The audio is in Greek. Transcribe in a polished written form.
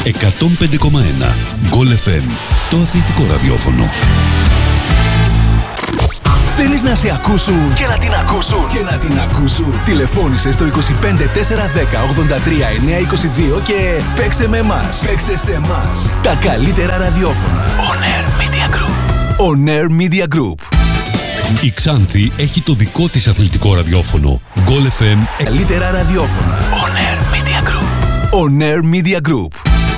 105,1 Goal FM, το αθλητικό ραδιόφωνο. Θέλεις να σε ακούσουν και να την ακούσουν και να την ακούσουν? Τηλεφώνησε στο 25 410 83 922 και παίξε με εμάς. Παίξε σε εμάς. Τα καλύτερα ραδιόφωνα. On Air Media Group. On Air Media Group. Η Ξάνθη έχει το δικό της αθλητικό ραδιόφωνο. Goal FM. Καλύτερα ραδιόφωνα. On Air Media Group. On Air Media Group.